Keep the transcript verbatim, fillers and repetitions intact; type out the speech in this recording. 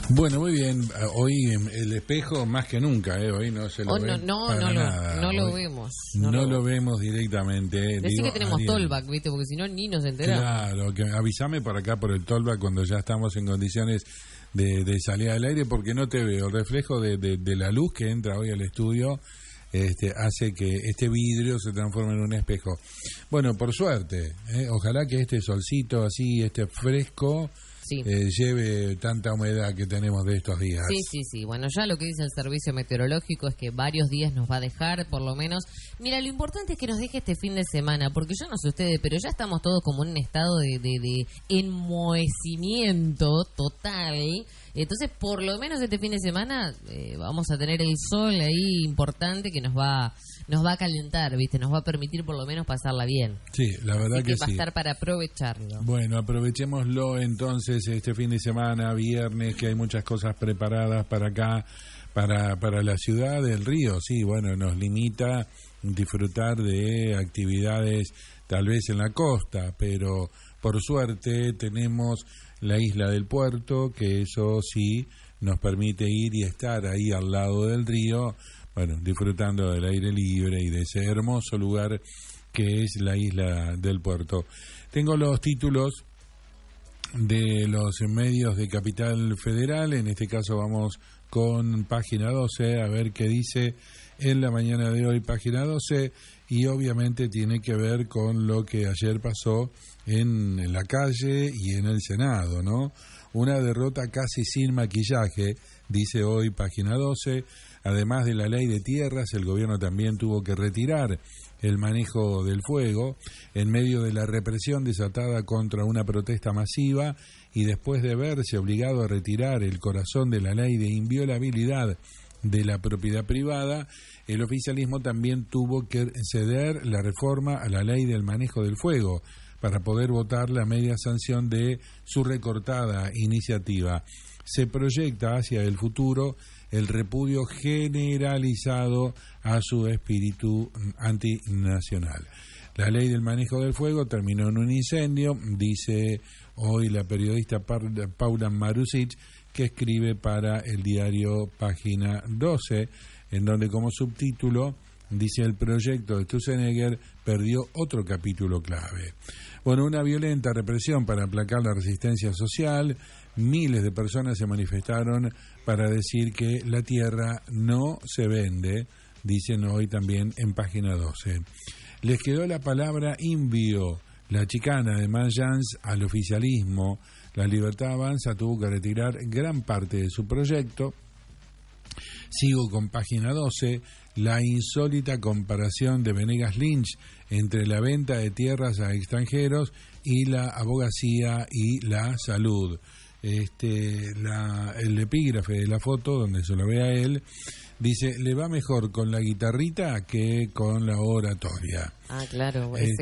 Bueno, muy bien. Hoy el espejo más que nunca, ¿eh? Hoy no se lo oh, ve no, no, para no, nada. Lo, no lo Hoy vemos. No, no lo, lo vemos directamente. Decí Digo, que tenemos alguien... tollback, ¿viste? Porque si no, ni nos enteramos. Claro, que avísame por acá por el tollback cuando ya estamos en condiciones de, de salir al aire, porque no te veo. El reflejo de, de, de la luz que entra hoy al estudio este, hace que este vidrio se transforme en un espejo. Bueno, por suerte, ¿eh? Ojalá que este solcito así, este fresco... Sí. Eh, lleve tanta humedad que tenemos de estos días. Sí, sí, sí. Bueno, ya lo que dice el servicio meteorológico es que varios días nos va a dejar, por lo menos. Mira, lo importante es que nos deje este fin de semana, porque yo no sé ustedes, pero ya estamos todos como en un estado de, de, de enmohecimiento total. Entonces, por lo menos este fin de semana eh, vamos a tener el sol ahí importante que nos va nos va a calentar, ¿viste? Nos va a permitir por lo menos pasarla bien. Sí, la verdad Así que, que va sí. a estar para aprovecharlo. Bueno, aprovechémoslo entonces este fin de semana, viernes, que hay muchas cosas preparadas para acá, para, para la ciudad del Río. Sí, bueno, nos limita disfrutar de actividades tal vez en la costa, pero por suerte tenemos la isla del Puerto, que eso sí nos permite ir y estar ahí al lado del río, bueno, disfrutando del aire libre y de ese hermoso lugar que es la isla del Puerto. Tengo los títulos de los medios de Capital Federal, en este caso vamos con página doce, a ver qué dice en la mañana de hoy página doce, y obviamente tiene que ver con lo que ayer pasó en, en la calle y en el Senado, ¿no? Una derrota casi sin maquillaje, dice hoy página doce. Además de la ley de tierras, el gobierno también tuvo que retirar el manejo del fuego en medio de la represión desatada contra una protesta masiva, y después de verse obligado a retirar el corazón de la ley de inviolabilidad de la propiedad privada, el oficialismo también tuvo que ceder la reforma a la ley del manejo del fuego para poder votar la media sanción de su recortada iniciativa. Se proyecta hacia el futuro el repudio generalizado a su espíritu antinacional. La ley del manejo del fuego terminó en un incendio, dice hoy la periodista Paula Marusic, que escribe para el diario Página doce, en donde como subtítulo dice: el proyecto de Sturzenegger perdió otro capítulo clave. Bueno, una violenta represión para aplacar la resistencia social. Miles de personas se manifestaron para decir que la tierra no se vende, dicen hoy también en página doce. Les quedó la palabra invio, la chicana de Mayans al oficialismo. La Libertad Avanza tuvo que retirar gran parte de su proyecto. Sigo con página doce, la insólita comparación de Venegas Lynch entre la venta de tierras a extranjeros y la abogacía y la salud. Este, la, el epígrafe de la foto, donde se lo ve a él, dice: le va mejor con la guitarrita que con la oratoria. Ah, claro. Eh,